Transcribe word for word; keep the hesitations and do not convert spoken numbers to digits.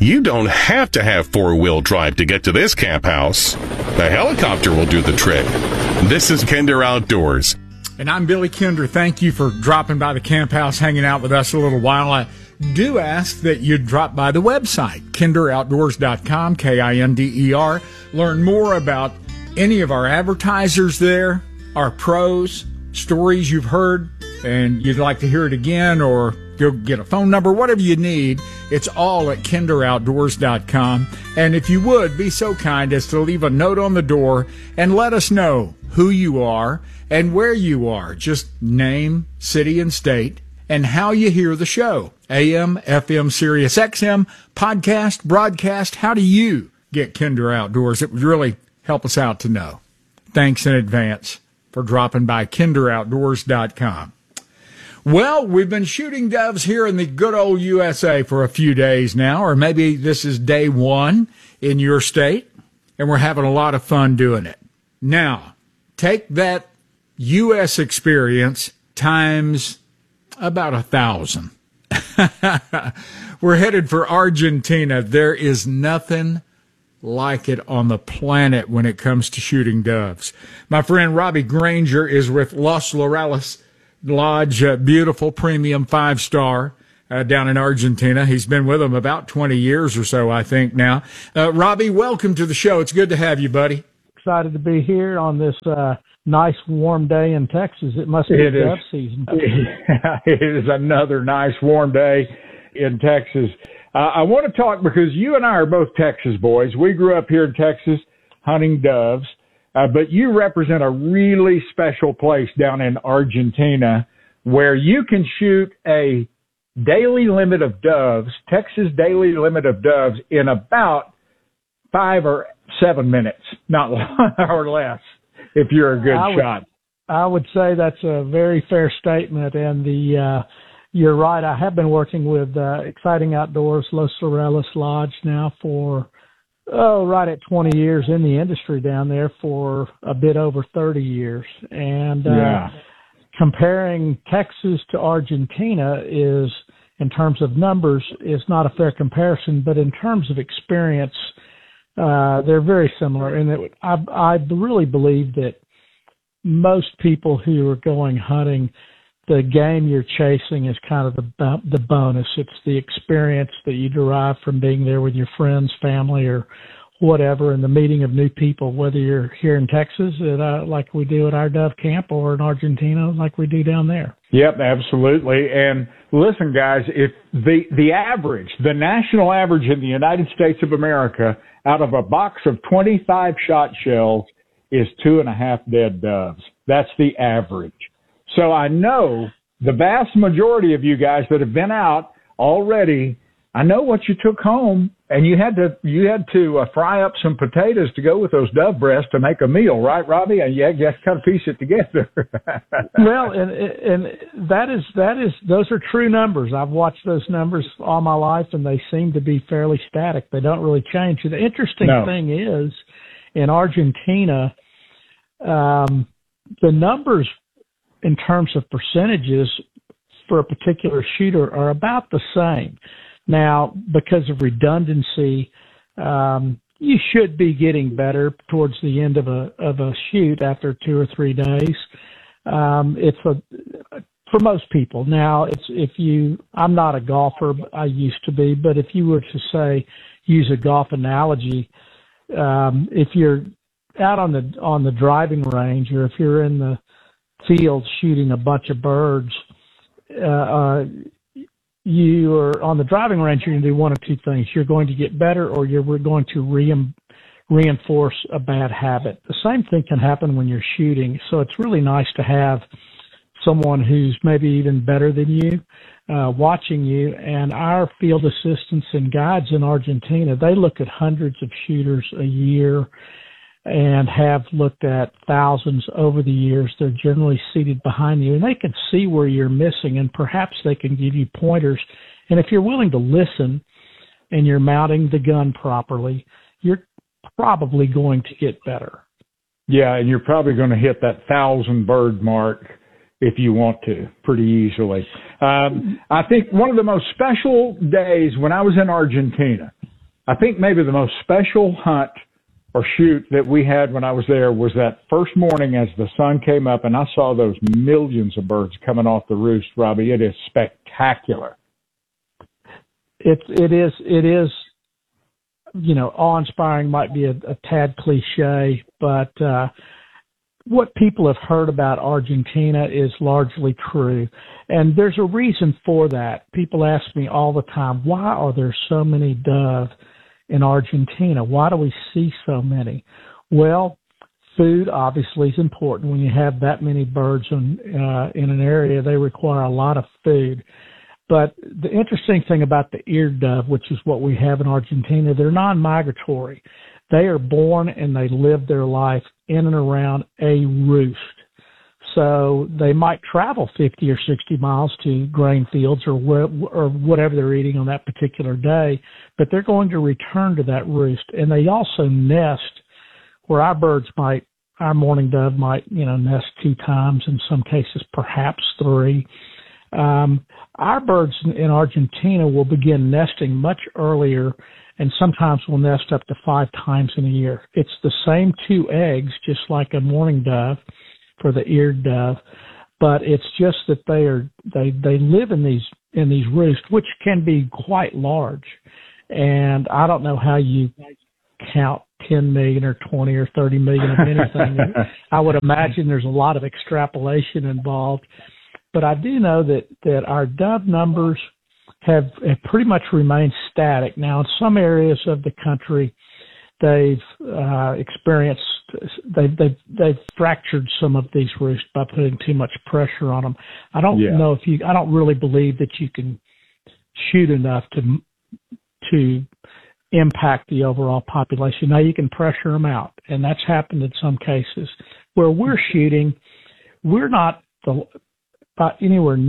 You don't have to have four-wheel drive to get to this camp house. The helicopter will do the trick. This is Kinder Outdoors. And I'm Billy Kinder. Thank you for dropping by the camp house, hanging out with us a little while. I do ask that you drop by the website, kinder outdoors dot com, K I N D E R. Learn more about any of our advertisers there, our pros, stories you've heard, and you'd like to hear it again, or go get a phone number, whatever you need. It's all at kinder outdoors dot com. And if you would, be so kind as to leave a note on the door and let us know who you are and where you are. Just name, city, and state, and how you hear the show. A M, F M, Sirius X M, podcast, broadcast. How do you get Kinder Outdoors? It would really help us out to know. Thanks in advance for dropping by kinder outdoors dot com. Well, we've been shooting doves here in the good old U S A for a few days now, or maybe this is day one in your state, and we're having a lot of fun doing it. Now, take that U S experience times about a thousand. We're headed for Argentina. There is nothing like it on the planet when it comes to shooting doves. My friend Robbie Granger is with Los Laureles Lodge, uh, beautiful premium five-star uh, down in Argentina. He's been with them about twenty years or so, I think, now. Uh, Robbie, welcome to the show. It's good to have you, buddy. Excited to be here on this uh, nice, warm day in Texas. It must be dove season. It is another nice, warm day in Texas. Uh, I want to talk because you and I are both Texas boys. We grew up here in Texas hunting doves. Uh, but you represent a really special place down in Argentina where you can shoot a daily limit of doves, Texas daily limit of doves, in about five or seven minutes, not or less, if you're a good I would, shot. I would say that's a very fair statement, and the uh, you're right. I have been working with uh, Exciting Outdoors, Los Laureles Lodge now for Oh, right at twenty years in the industry down there, for a bit over thirty years. And uh, yeah. comparing Texas to Argentina is, in terms of numbers, is not a fair comparison, but in terms of experience, uh, they're very similar. And it, I, I really believe that most people who are going hunting, the game you're chasing is kind of the the bonus. It's the experience that you derive from being there with your friends, family, or whatever, and the meeting of new people, whether you're here in Texas at, uh, like we do at our dove camp, or in Argentina like we do down there. Yep, absolutely. And listen, guys, if the, the average, the national average in the United States of America out of a box of twenty-five shot shells is two and a half dead doves. That's the average. So I know the vast majority of you guys that have been out already, I know what you took home, and you had to you had to uh, fry up some potatoes to go with those dove breasts to make a meal, right, Robbie? And you had to kind of piece it together. Well, and and that is that is those are true numbers. I've watched those numbers all my life, and they seem to be fairly static. They don't really change. The interesting no. thing is, in Argentina, um, the numbers in terms of percentages for a particular shooter are about the same. Now, because of redundancy, um, you should be getting better towards the end of a of a shoot after two or three days. Um, it's a for most people. Now, it's if you. I'm not a golfer. I used to be, but if you were to say use a golf analogy, um, if you're out on the on the driving range, or if you're in the field shooting a bunch of birds, uh, uh, you are on the driving range, you're going to do one of two things. You're going to get better, or you're going to re- reinforce a bad habit. The same thing can happen when you're shooting. So it's really nice to have someone who's maybe even better than you uh, watching you. And our field assistants and guides in Argentina, they look at hundreds of shooters a year and have looked at thousands over the years. They're generally seated behind you, and they can see where you're missing, and perhaps they can give you pointers. And if you're willing to listen and you're mounting the gun properly, you're probably going to get better. Yeah, and you're probably going to hit that thousand bird mark if you want to pretty easily. Um, I think one of the most special days when I was in Argentina, I think maybe the most special hunt or shoot that we had when I was there was that first morning as the sun came up and I saw those millions of birds coming off the roost, Robbie. It is spectacular. It, it is, it is, you know, awe-inspiring might be a, a tad cliche, but uh, what people have heard about Argentina is largely true. And there's a reason for that. People ask me all the time, why are there so many dove in Argentina? Why do we see so many? Well, food obviously is important. When you have that many birds in, uh, in an area, they require a lot of food. But the interesting thing about the eared dove, which is what we have in Argentina, they're non-migratory. They are born and they live their life in and around a roost. So they might travel fifty or sixty miles to grain fields or wh- or whatever they're eating on that particular day, but they're going to return to that roost. And they also nest where our birds might, our mourning dove might, you know, nest two times, in some cases perhaps three. Um, our birds in Argentina will begin nesting much earlier and sometimes will nest up to five times in a year. It's the same two eggs, just like a mourning dove for the eared dove, but it's just that they are they they live in these in these roosts, which can be quite large. And I don't know how you count ten million or twenty or thirty million of anything. I would imagine there's a lot of extrapolation involved, but I do know that that our dove numbers have, have pretty much remained static. Now, in some areas of the country, they've uh, experienced, they've, they've, they've fractured some of these roosts by putting too much pressure on them. I don't yeah. know if you, I don't really believe that you can shoot enough to, to impact the overall population. Now, you can pressure them out, and that's happened in some cases. Where we're shooting, we're not the, uh, anywhere